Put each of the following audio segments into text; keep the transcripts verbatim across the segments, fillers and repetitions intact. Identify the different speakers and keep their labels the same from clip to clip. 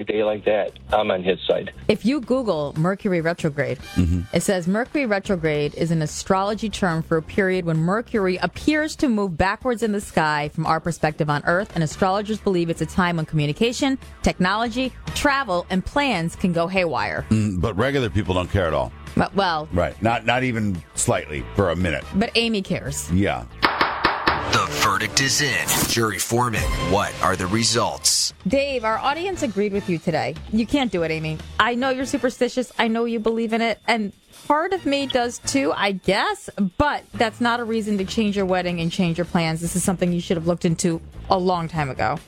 Speaker 1: day like that, I'm on his side.
Speaker 2: If you Google Mercury retrograde, mm-hmm. it says Mercury retrograde is an astrology term for a period when Mercury appears to move backwards in the sky from our perspective on Earth, and astrologers believe it's a time when communication, technology, travel, and plans can go haywire.
Speaker 3: Mm, but regular people don't care at all.
Speaker 2: But, well...
Speaker 3: Right. Not, not even slightly for a minute.
Speaker 2: But Amy cares.
Speaker 3: Yeah.
Speaker 4: The verdict is in. Jury Foreman, what are the results?
Speaker 2: Dave, our audience agreed with you today. You can't do it, Amy. I know you're superstitious. I know you believe in it. And part of me does too, I guess. But that's not a reason to change your wedding and change your plans. This is something you should have looked into a long time ago.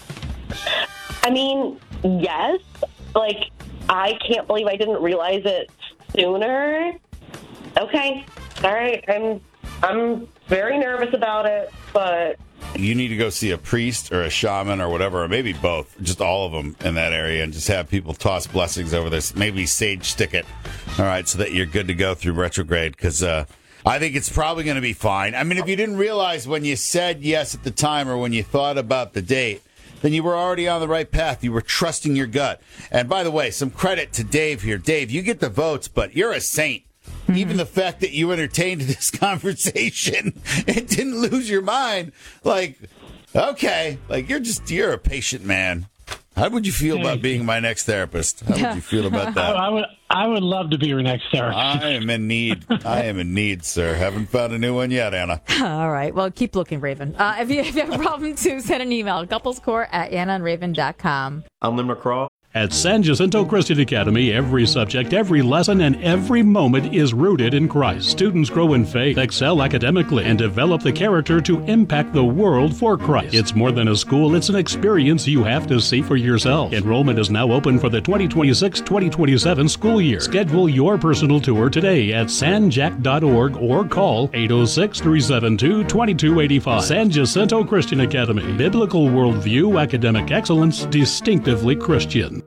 Speaker 5: I mean, yes. Like, I can't believe I didn't realize it sooner. Okay. All right. I'm... I'm very nervous about it, but...
Speaker 3: You need to go see a priest or a shaman or whatever, or maybe both, just all of them in that area, and just have people toss blessings over this. Maybe sage stick it, all right, so that you're good to go through retrograde, because uh, I think it's probably going to be fine. I mean, if you didn't realize when you said yes at the time or when you thought about the date, then you were already on the right path. You were trusting your gut. And by the way, some credit to Dave here. Dave, you get the votes, but you're a saint. Mm-hmm. Even the fact that you entertained this conversation and didn't lose your mind, like, okay, like you're just, you're a patient man. How would you feel about being my next therapist? How would you feel about that?
Speaker 6: I would, I would love to be your next therapist.
Speaker 3: I am in need. I am in need, sir. Haven't found a new one yet, Anna.
Speaker 2: All right. Well, keep looking, Raven. Uh, if, you, if you have a problem, too, send an email, couplescore at anna and raven dot com.
Speaker 7: I'm Lynn McCraw.
Speaker 8: At San Jacinto Christian Academy, every subject, every lesson, and every moment is rooted in Christ. Students grow in faith, excel academically, and develop the character to impact the world for Christ. It's more than a school, it's an experience you have to see for yourself. Enrollment is now open for the twenty twenty-six twenty twenty-seven school year. Schedule your personal tour today at san jac dot org or call eight oh six, three seven two, two two eight five. San Jacinto Christian Academy. Biblical worldview, academic excellence, distinctively Christian.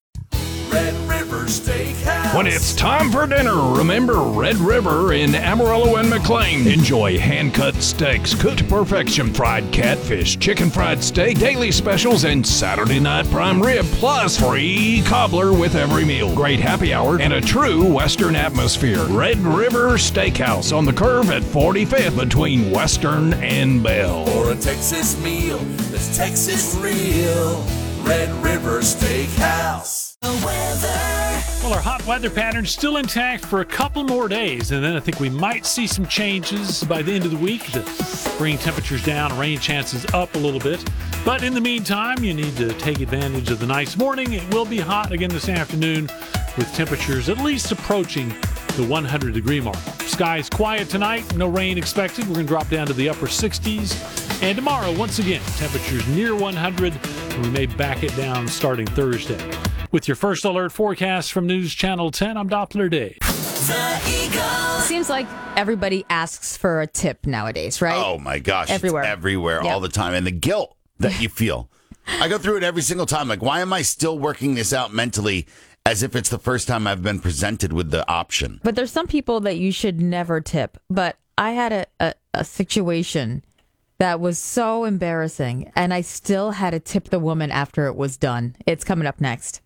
Speaker 9: When it's time for dinner, remember Red River in Amarillo and McLean. Enjoy hand-cut steaks, cooked to perfection, fried catfish, chicken fried steak, daily specials, and Saturday night prime rib, plus free cobbler with every meal. Great happy hour and a true Western atmosphere. Red River Steakhouse on the curve at forty-fifth between Western and Bell.
Speaker 10: For a Texas meal that's Texas real, Red River Steakhouse. The weather.
Speaker 11: Well, our hot weather pattern's still intact for a couple more days, and then I think we might see some changes by the end of the week to bring temperatures down, rain chances up a little bit. But in the meantime, you need to take advantage of the nice morning. It will be hot again this afternoon with temperatures at least approaching the one hundred degree mark. Skies quiet tonight, no rain expected. We're going to drop down to the upper sixties. And tomorrow, once again, temperatures near one hundred, and we may back it down starting Thursday. With your first alert forecast from News Channel ten, I'm Doppler Dave.
Speaker 2: Seems like everybody asks for a tip nowadays, right?
Speaker 3: Oh, my gosh.
Speaker 2: Everywhere.
Speaker 3: It's everywhere,
Speaker 2: Yep.
Speaker 3: all the time. And the guilt that you feel. I go through it every single time. Like, why am I still working this out mentally as if it's the first time I've been presented with the option?
Speaker 2: But there's some people that you should never tip. But I had a, a, a situation that was so embarrassing, and I still had to tip the woman after it was done. It's coming up next.